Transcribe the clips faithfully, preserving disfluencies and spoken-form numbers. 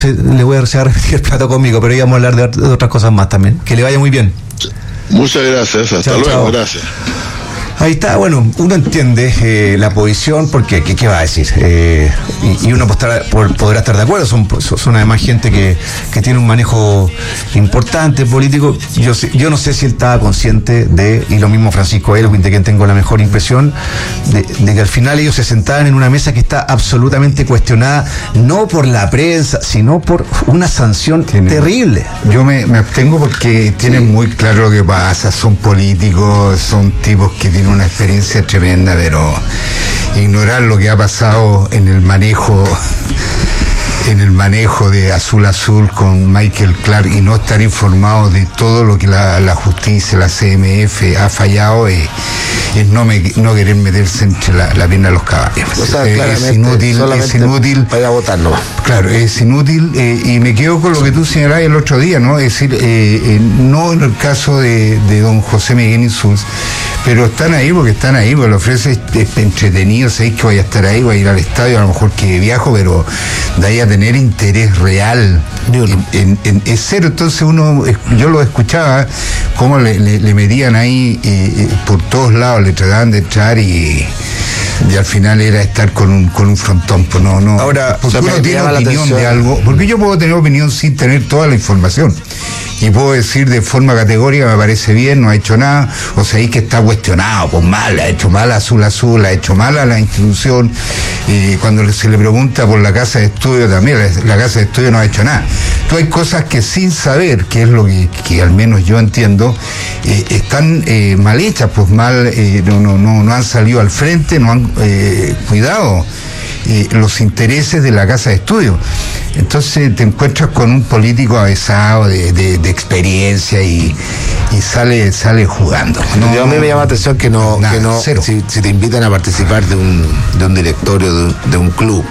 le voy a se va a repetir el plato conmigo, pero íbamos a hablar de, de otras cosas más también. Que le vaya muy bien. Muchas gracias, hasta chao, luego, chao. Gracias. Ahí está, bueno, uno entiende eh, la posición, porque ¿qué, qué va a decir? Eh, y, y uno podrá, podrá estar de acuerdo, son, son además gente que, que tiene un manejo importante político. Yo, yo no sé si él estaba consciente de, y lo mismo Francisco Elwin, de quien tengo la mejor impresión, de, de que al final ellos se sentaban en una mesa que está absolutamente cuestionada, no por la prensa, sino por una sanción Tiene, terrible. Yo me, me abstengo porque tienen sí. muy claro lo que pasa, son políticos, son tipos que tienen una experiencia tremenda, pero ignorar lo que ha pasado en el manejo en el manejo de Azul Azul con Michael Clark y no estar informado de todo lo que la, la justicia, la C M F ha fallado es, es no, me, no querer meterse entre la, la pierna de los caballos. O sea, es, es inútil, es inútil. Para votarlo. Claro, es inútil eh, y me quedo con lo que tú señalabas el otro día, ¿no? Es decir, eh, eh, no en el caso de, de don José Miguel Insulza, pero están ahí porque están ahí, porque lo ofrece entretenido, sabéis que voy a estar ahí, voy a ir al estadio, a lo mejor que viajo, pero de ahí a tener interés real en, en, en, es cero. Entonces uno, yo lo escuchaba cómo le, le, le medían ahí eh, por todos lados, le trataban de entrar y, y al final era estar con un con un frontón. Pues no, no. Ahora, porque uno tiene opinión de algo, porque yo puedo tener opinión sin tener toda la información. Y puedo decir de forma categórica, me parece bien, no ha hecho nada, o sea, ahí que está cuestionado, pues mal, ha hecho mal a Azul Azul, ha hecho mal a la institución. Eh, cuando se le pregunta por la casa de estudio también, la, la casa de estudio no ha hecho nada. Entonces hay cosas que sin saber, que es lo que, que al menos yo entiendo, eh, están eh, mal hechas, pues mal, eh, no, no, no, no han salido al frente, no han eh, cuidado eh, los intereses de la casa de estudio. Entonces te encuentras con un político avesado de, de, de experiencia y, y sale sale jugando. No, Yo a mí me llama la atención que no, nada, que no si, si te invitan a participar de un, de un directorio de, de un club,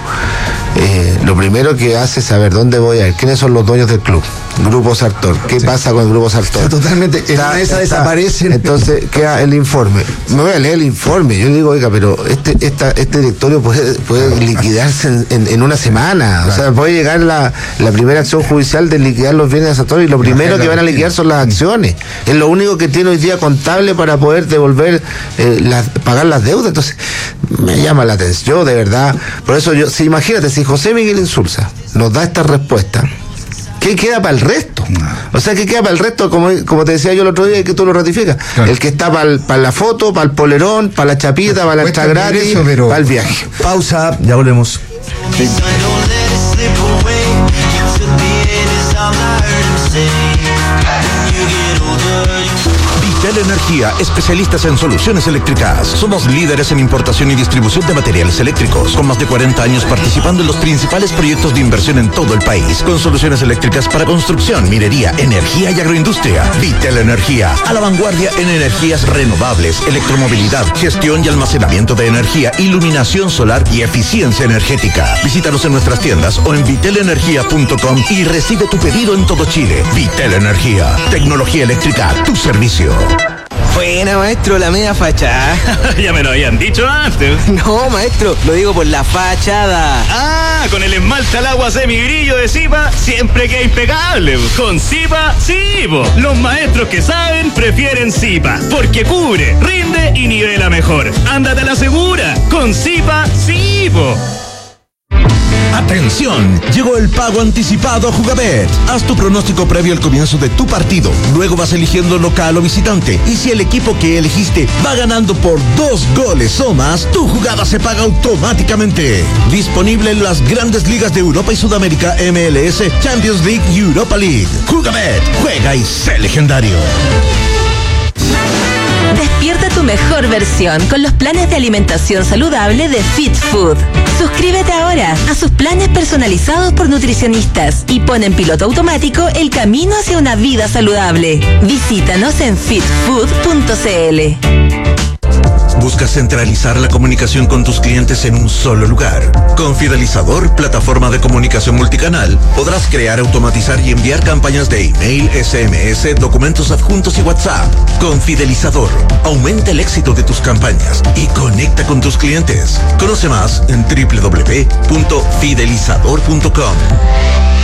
eh, lo primero que hace es saber dónde voy a ir, quiénes son los dueños del club. Grupo Sartor, ¿qué sí. pasa con el Grupo Sartor? Está totalmente, está, esa desaparecen. Entonces queda el informe. Me voy a leer el informe. Yo digo, oiga, pero este esta, este directorio puede, puede liquidarse en, en, en una semana. Claro. O sea, puede llegar la, la primera acción judicial de liquidar los bienes de Sartor y lo primero que van a liquidar son las acciones. Es lo único que tiene hoy día contable para poder devolver, eh, las, pagar las deudas. Entonces, me llama la atención, yo, de verdad. Por eso yo, si imagínate, si José Miguel Insulza nos da esta respuesta, ¿qué queda para el resto? No. O sea, ¿qué queda para el resto? Como, como te decía yo el otro día, y que tú lo ratificas. Claro. El que está para pa la foto, para el polerón, para la chapita, para la extra gratis, eso, pero... para el viaje. Pausa, ya volvemos. Sí. Vitel Energía, especialistas en soluciones eléctricas. Somos líderes en importación y distribución de materiales eléctricos, con más de cuarenta años participando en los principales proyectos de inversión en todo el país, con soluciones eléctricas para construcción, minería, energía y agroindustria. Vitel Energía, a la vanguardia en energías renovables, electromovilidad, gestión y almacenamiento de energía, iluminación solar y eficiencia energética. Visítanos en nuestras tiendas o en vitel energía punto com y recibe tu pedido en todo Chile. Vitel Energía, tecnología eléctrica a tu servicio. Buena, maestro, la media fachada. Ya me lo habían dicho antes. No, maestro, lo digo por la fachada. Ah, con el esmalte al agua semigrillo de Zipa, siempre queda impecable. Con Zipa, sí, po. Los maestros que saben prefieren Zipa, porque cubre, rinde y nivela mejor. Ándate a la segura. Con Zipa, sí, po. ¡Atención! Llegó el pago anticipado a Jugabet. Haz tu pronóstico previo al comienzo de tu partido. Luego vas eligiendo local o visitante. Y si el equipo que elegiste va ganando por dos goles o más, tu jugada se paga automáticamente. Disponible en las grandes ligas de Europa y Sudamérica, M L S, Champions League y Europa League. Jugabet, juega y sé legendario. Despierta tu mejor versión con los planes de alimentación saludable de Fit Food. Suscríbete ahora a sus planes personalizados por nutricionistas y pon en piloto automático el camino hacia una vida saludable. Visítanos en fit food punto c l. ¿Buscas centralizar la comunicación con tus clientes en un solo lugar? Con Fidelizador, plataforma de comunicación multicanal, podrás crear, automatizar y enviar campañas de email, S M S, documentos adjuntos y WhatsApp. Con Fidelizador, aumenta el éxito de tus campañas y conecta con tus clientes. Conoce más en doble u doble u doble u punto fidelizador punto com.